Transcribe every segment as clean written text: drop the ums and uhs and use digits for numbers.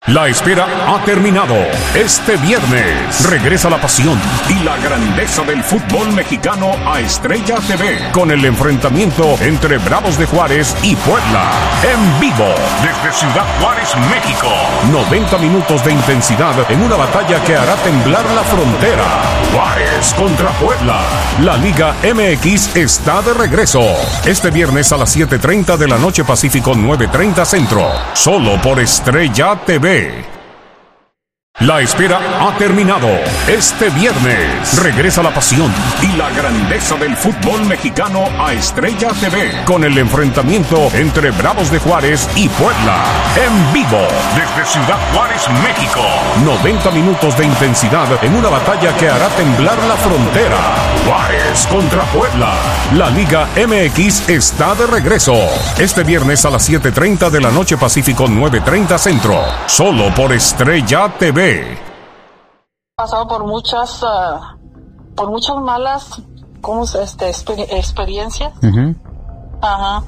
La espera ha terminado. Este viernes regresa la pasión y la grandeza del fútbol mexicano a Estrella TV con el enfrentamiento entre Bravos de Juárez y Puebla. En vivo desde Ciudad Juárez, México. 90 minutos de intensidad en una batalla que hará temblar la frontera. Juárez contra Puebla. La Liga MX está de regreso. Este viernes a las 7:30 de la noche Pacífico, 9:30 Centro. Solo por Estrella TV. La espera ha terminado. Este viernes regresa la pasión y la grandeza del fútbol mexicano a Estrella TV con el enfrentamiento entre Bravos de Juárez y Puebla. En vivo desde Ciudad Juárez, México. 90 minutos de intensidad en una batalla que hará temblar la frontera. Juárez contra Puebla. La Liga MX está de regreso. Este viernes a las 7:30 de la noche Pacífico, 9:30 Centro. Solo por Estrella TV. Pasado por muchas malas experiencias. Uh-huh. Ajá.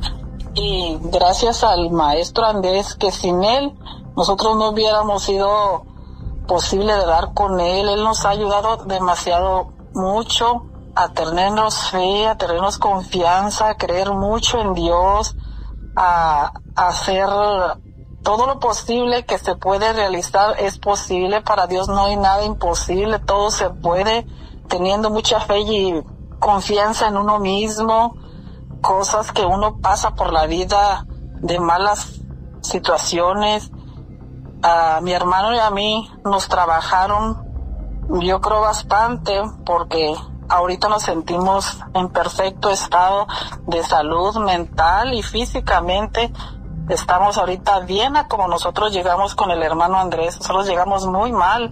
Y gracias al maestro Andrés, que sin él nosotros no hubiéramos sido posible de dar con él. Él nos ha ayudado demasiado mucho a tenernos fe, a tenernos confianza, a creer mucho en Dios, a hacer todo lo posible que se puede realizar. Es posible, para Dios no hay nada imposible, todo se puede, teniendo mucha fe y confianza en uno mismo. Cosas que uno pasa por la vida, de malas situaciones. A mi hermano y a mí nos trabajaron, yo creo, bastante, porque ahorita nos sentimos en perfecto estado de salud mental y físicamente. Estamos ahorita bien a como nosotros llegamos con el hermano Andrés. Nosotros llegamos muy mal,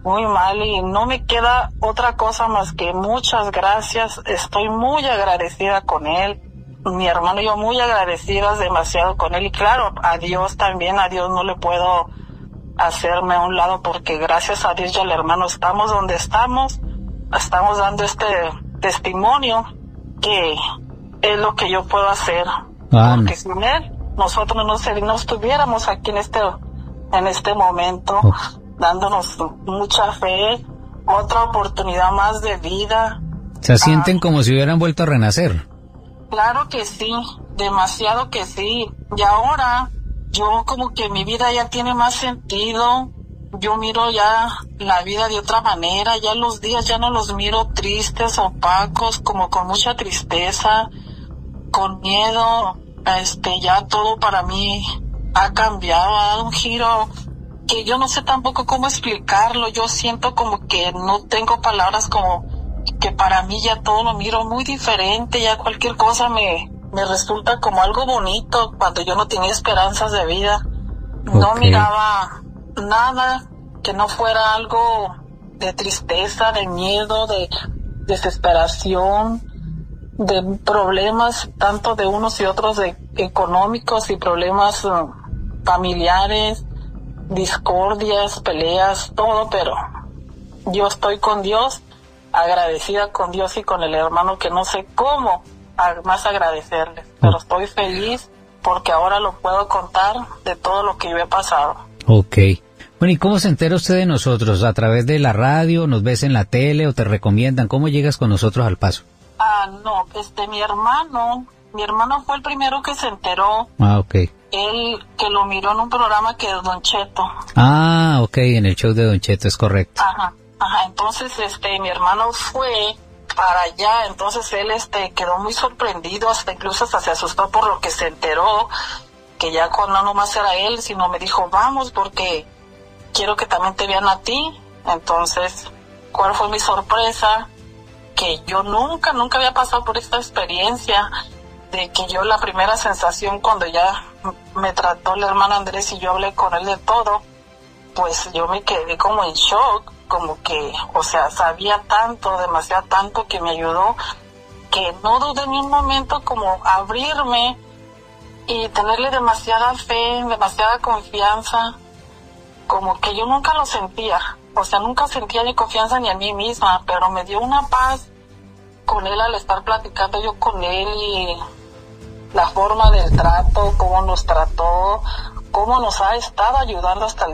y no me queda otra cosa más que muchas gracias. Estoy muy agradecida con él, mi hermano y yo muy agradecidas demasiado con él, y claro, a Dios también. A Dios no le puedo hacerme a un lado, porque gracias a Dios y al hermano estamos donde estamos dando este testimonio, que es lo que yo puedo hacer, porque sin él nosotros no estuviéramos aquí en este momento, dándonos mucha fe, otra oportunidad más de vida. ¿Se sienten como si hubieran vuelto a renacer? Claro que sí, demasiado que sí. Y ahora yo como que mi vida ya tiene más sentido. Yo miro ya la vida de otra manera, ya los días ya no los miro tristes, opacos, como con mucha tristeza, con miedo. Ya todo para mí ha cambiado, ha dado un giro que yo no sé tampoco cómo explicarlo. Yo siento como que no tengo palabras, como que para mí ya todo lo miro muy diferente. Ya cualquier cosa me resulta como algo bonito, cuando yo no tenía esperanzas de vida. No miraba nada que no fuera algo de tristeza, de miedo, de desesperación, de problemas tanto de unos y otros, de económicos, y problemas familiares, discordias, peleas, todo. Pero yo estoy con Dios, agradecida con Dios y con el hermano, que no sé cómo más agradecerle, pero estoy feliz porque ahora lo puedo contar de todo lo que yo he pasado. Ok. Bueno, ¿y cómo se entera usted de nosotros? ¿A través de la radio? ¿Nos ves en la tele o te recomiendan? ¿Cómo llegas con nosotros al Paso? No, mi hermano fue el primero que se enteró. Ok. Él, que lo miró en un programa que es Don Cheto. Ok, en el show de Don Cheto, es correcto. Ajá, entonces, mi hermano fue para allá, entonces él, quedó muy sorprendido, incluso hasta se asustó por lo que se enteró, que ya no nomás era él, sino me dijo, vamos, porque quiero que también te vean a ti. Entonces, ¿cuál fue mi sorpresa? Que yo nunca había pasado por esta experiencia, de que yo, la primera sensación cuando ya me trató el hermano Andrés y yo hablé con él de todo, pues yo me quedé como en shock, como que, sabía tanto, demasiado tanto, que me ayudó, que no dudé ni un momento como abrirme y tenerle demasiada fe, demasiada confianza, como que yo nunca lo sentía. Nunca sentía ni confianza ni en mí misma, pero me dio una paz con él al estar platicando yo con él, y la forma del trato, cómo nos trató, cómo nos ha estado ayudando hasta el